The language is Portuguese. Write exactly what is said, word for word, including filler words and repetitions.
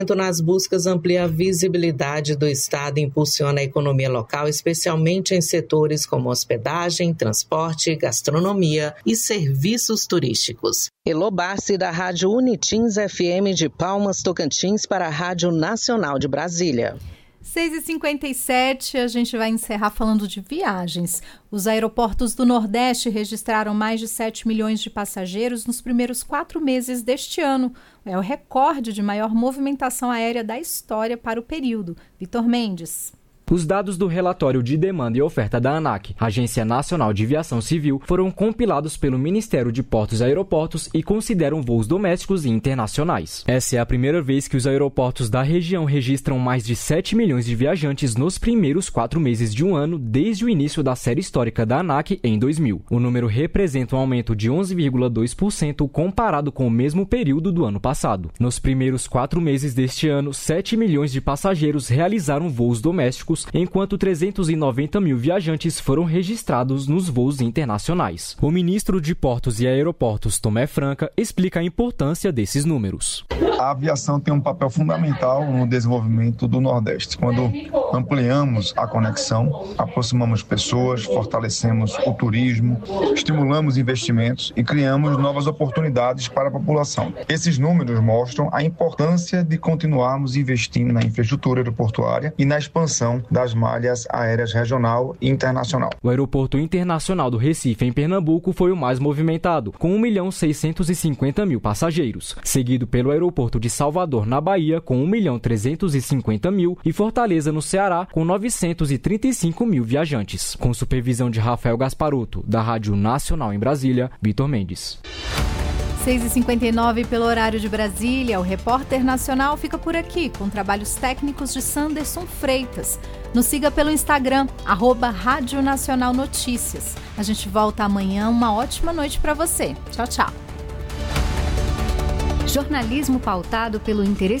nas buscas amplia a visibilidade do Estado e impulsiona a economia local, especialmente em setores como hospedagem, transporte, gastronomia e serviços turísticos. Elô Barci, da Rádio Unitins F M de Palmas, Tocantins, para a Rádio Nacional de Brasília. seis e cinquenta e sete, a gente vai encerrar falando de viagens. Os aeroportos do Nordeste registraram mais de sete milhões de passageiros nos primeiros quatro meses deste ano. É o recorde de maior movimentação aérea da história para o período. Vitor Mendes. Os dados do relatório de demanda e oferta da ANAC, Agência Nacional de Aviação Civil, foram compilados pelo Ministério de Portos e Aeroportos e consideram voos domésticos e internacionais. Essa é a primeira vez que os aeroportos da região registram mais de sete milhões de viajantes nos primeiros quatro meses de um ano, desde o início da série histórica da ANAC em dois mil. O número representa um aumento de onze vírgula dois por cento comparado com o mesmo período do ano passado. Nos primeiros quatro meses deste ano, sete milhões de passageiros realizaram voos domésticos, enquanto trezentos e noventa mil viajantes foram registrados nos voos internacionais. O ministro de Portos e Aeroportos, Tomé Franca, explica a importância desses números. A aviação tem um papel fundamental no desenvolvimento do Nordeste. Quando ampliamos a conexão, aproximamos pessoas, fortalecemos o turismo, estimulamos investimentos e criamos novas oportunidades para a população. Esses números mostram a importância de continuarmos investindo na infraestrutura aeroportuária e na expansão das malhas aéreas regional e internacional. O Aeroporto Internacional do Recife, em Pernambuco, foi o mais movimentado, com um milhão seiscentos e cinquenta mil passageiros, seguido pelo Aeroporto de Salvador, na Bahia, com um milhão trezentos e cinquenta mil e Fortaleza, no Ceará, com novecentos e trinta e cinco mil viajantes. Com supervisão de Rafael Gasparotto, da Rádio Nacional em Brasília, Vitor Mendes. seis e cinquenta e nove pelo horário de Brasília, o Repórter Nacional fica por aqui, com trabalhos técnicos de Sanderson Freitas. Nos siga pelo Instagram, arroba Rádio Nacional Notícias. A gente volta amanhã, uma ótima noite para você. Tchau, tchau. Jornalismo pautado pelo interesse